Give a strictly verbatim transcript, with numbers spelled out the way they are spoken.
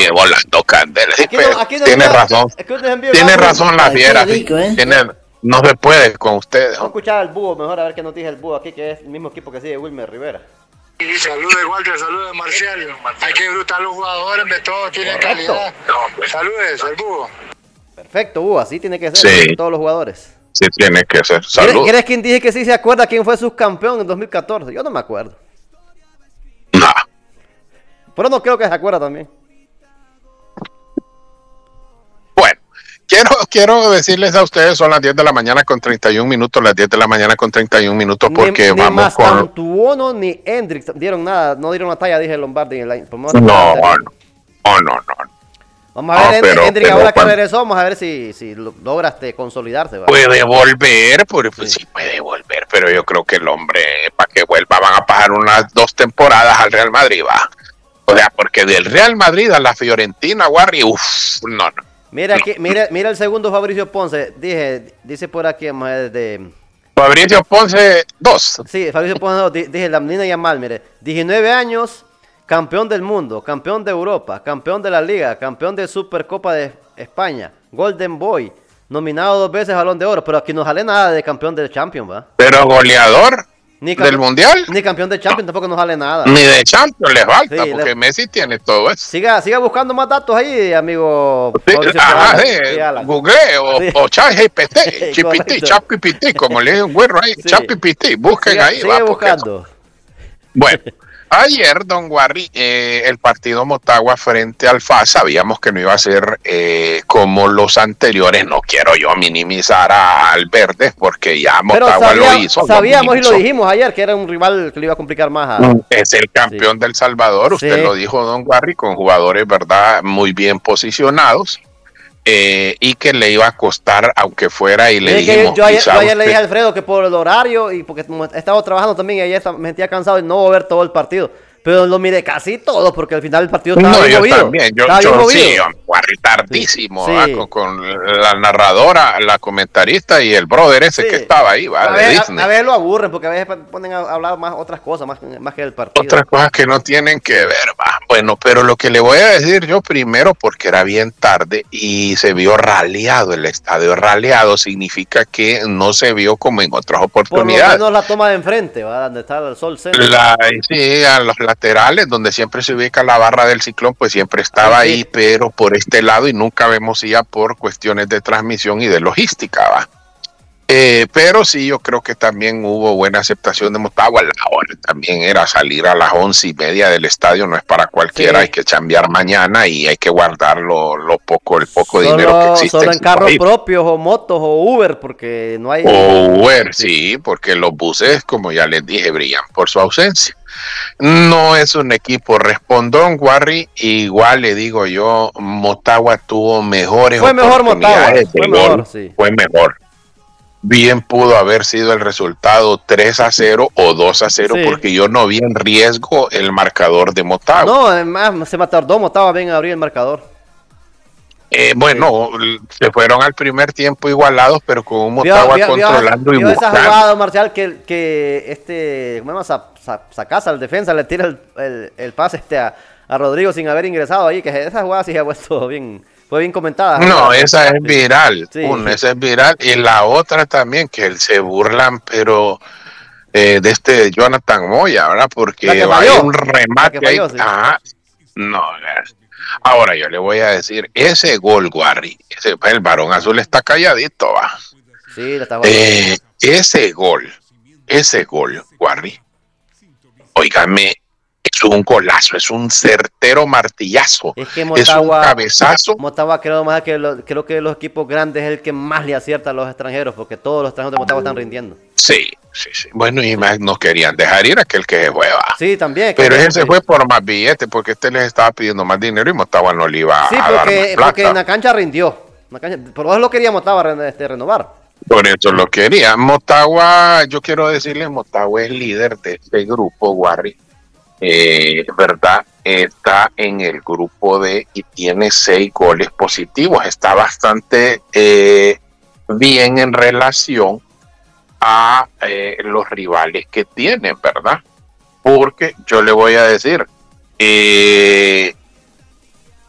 sigue volando candela. Sí, Aquí no, aquí no tiene envía, razón. es que usted envió Tiene algo. razón la Ay, qué fiera. rico, ¿eh? Tiene, no se puede con ustedes. Vamos a escuchar al búho, mejor a ver qué nos dice el búho aquí, que es el mismo equipo que sigue Wilmer Rivera. Saludos Walter, saludos Marcial. Hay que brutar los jugadores, de todos tienen calidad. Saludos, el búho. Perfecto, búho, así tiene que ser, Sí. todos los jugadores. Sí, tiene que ser. ¿Quieres, Salud. ¿Quieres quien dije que sí se acuerda quién fue subcampeón en dos mil catorce? Yo no me acuerdo. Nah. Pero no creo que se acuerda también. Bueno, quiero, quiero decirles a ustedes, son las diez de la mañana con treinta y un minutos, las diez de la mañana con treinta y un minutos, porque ni, vamos ni con... Mastantuono ni Hendrix dieron nada, no dieron la talla, dije Lombardi. En la, No, no, no, no, no. Vamos a ver, No, pero- Hendrix, pero ahora que cuando- regresó, vamos a ver si, si lo- logra este, consolidarse. ¿va? Puede volver, pues sí. Sí. sí puede volver, pero yo creo que el hombre, para que vuelva, van a pasar unas dos temporadas al Real Madrid, va. O sea, porque del Real Madrid a la Fiorentina, Warri, uff, no, no. Mira aquí, mira, mira el segundo Fabricio Ponce, dije, dice por aquí, vamos a ver, de... Fabricio Ponce, dos. Sí, Fabricio Ponce, no, di- dije, la Nina Yamal, mire, diecinueve años, campeón del mundo, campeón de Europa, campeón de la Liga, campeón de Supercopa de España, Golden Boy, nominado dos veces Balón de Oro, pero aquí no sale nada de campeón de Champions, ¿va? Pero goleador Ni del campe- Mundial, Ni campeón de Champions tampoco nos sale nada. ni de Champions le falta, Sí, porque le- Messi tiene todo eso. Siga, siga buscando más datos ahí, amigo. Sí, Mauricio ajá, Zavala. sí, Sí, Alan. Google o, Sí. o ChatGPT, Chipiti, Correcto. ChatGPT, como le digo un güero ahí, Sí. ChatGPT, busquen Sigue, ahí. sigue va, porque- buscando. Bueno, ayer, don Warri, eh, el partido Motagua frente al F A S, sabíamos que no iba a ser eh, como los anteriores. No quiero yo minimizar a- al Verde, porque ya Pero Motagua sabía- lo hizo. lo sabíamos y lo minimizó. dijimos ayer que era un rival que le iba a complicar más a. Es el campeón del Salvador, usted Sí. lo dijo, don Warri, con jugadores, ¿verdad?, muy bien posicionados. Eh, y que le iba a costar, aunque fuera, y le Es que dijimos, yo ayer, quizá yo ayer le usted- dije a Alfredo que por el horario y porque como he estado trabajando también y ayer esta- me sentía cansado y no voy a ver todo el partido. Pero lo miré casi todo porque al final el partido estaba No, bien yo movido. también, yo, Estaba bien yo movido. sí, Warri, tardísimo, Sí. ¿va? Con, con la narradora, la comentarista y el brother ese Sí. que estaba ahí, ¿va? A De ver, Disney. a, a ver, lo aburren porque a veces ponen a hablar más otras cosas más, más que el partido. Otras cosas que no tienen que ver, va. Bueno, pero lo que le voy a decir yo primero, porque era bien tarde y se vio raleado el estadio. Raleado significa que no se vio como en otras Por lo oportunidades. menos la toma de enfrente, ¿va? Donde está el sol centro. La, sí, a los laterales, donde siempre se ubica la barra del Ciclón, pues siempre estaba Ahí sí. ahí, pero por este lado, y nunca vemos ya por cuestiones de transmisión y de logística, va. Eh, pero sí, yo creo que también hubo buena aceptación de Motagua. La hora también era salir a las once y media del estadio, no es para cualquiera, Sí. hay que chambear mañana y hay que guardar lo, lo poco, el poco dinero que Solo, existe. solo en su carros país. propios o motos o Uber porque no hay. O Uber, sí, porque los buses, como ya les dije, brillan por su ausencia. No es un equipo respondón, Warri. Igual le digo yo, Motagua tuvo mejores Fue mejor oportunidades Motagua, de fue gol, mejor, sí. fue mejor. Bien pudo haber sido el resultado tres a cero o dos a cero, Sí. porque yo no vi en riesgo el marcador de Motagua. No, además se me tardó, estaba bien a abrir el marcador. Eh, bueno, se fueron al primer tiempo igualados, pero con un Vio, Motagua vio- vio- controlando y vio esa buscando. jugada marcial que, que este, ¿cómo se llama? Sa- Sa- Sacasa, el defensa, le tira el, el, el pase este a, a Rodrigo sin haber ingresado ahí, que esa jugada sí ha puesto bien, fue bien comentada. No, Sí. esa es viral. Sí. Una, esa es viral. Y la otra también, que se burlan, pero eh, de este Jonathan Moya, ¿verdad? Porque La que va falló. un La remate que falló, ahí. sí. Ajá. No, es- ahora yo le voy a decir, ese gol, Guarri, ese, el varón azul está calladito, va. Sí, la está jugando. Eh, ese gol, ese gol, Guarri, óigame, es un golazo, es un certero martillazo. Es que Es un Motagua, cabezazo. Motagua creo más que lo- creo que los equipos grandes es el que más le acierta a los extranjeros, porque todos los extranjeros de Motagua están rindiendo. Sí, sí, sí. Bueno, y más no querían dejar ir a aquel que se fue, va. Sí, también. Pero que- ese se fue por más billetes, porque este les estaba pidiendo más dinero y Motagua no le iba Sí, a dar más porque, plata. porque en la cancha rindió. En la cancha, por eso lo quería Motagua re- este, renovar. Por eso lo quería. Motagua, yo quiero decirles, Motagua es líder de este grupo, Warri. Eh, ¿verdad? Está en el grupo D y tiene seis goles positivos. Está bastante eh, bien en relación a eh, los rivales que tiene, ¿verdad? Porque yo le voy a decir, eh,